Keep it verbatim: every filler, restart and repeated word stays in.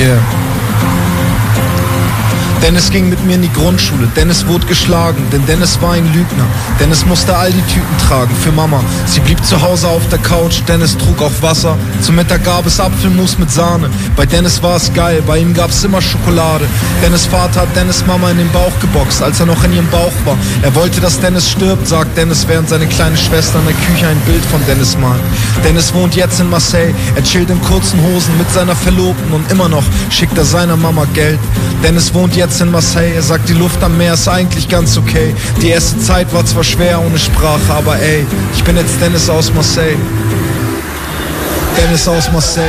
Yeah. Dennis ging mit mir in die Grundschule, Dennis wurde geschlagen, denn Dennis war ein Lügner. Dennis musste all die Tüten tragen für Mama. Sie blieb zu Hause auf der Couch, Dennis trug auch Wasser. Zum Mittag gab es Apfelmus mit Sahne. Bei Dennis war es geil, bei ihm gab's immer Schokolade. Dennis Vater hat Dennis Mama in den Bauch geboxt, als er noch in ihrem Bauch war. Er wollte, dass Dennis stirbt, sagt Dennis, während seine kleine Schwester in der Küche ein Bild von Dennis malt. Dennis wohnt jetzt in Marseille, er chillt in kurzen Hosen mit seiner Verlobten und immer noch schickt er seiner Mama Geld. Dennis wohnt jetzt in Marseille, er sagt, die Luft am Meer ist eigentlich ganz okay. Die erste Zeit war zwar schwer ohne Sprache, aber ey, ich bin jetzt Dennis aus Marseille. Dennis aus Marseille.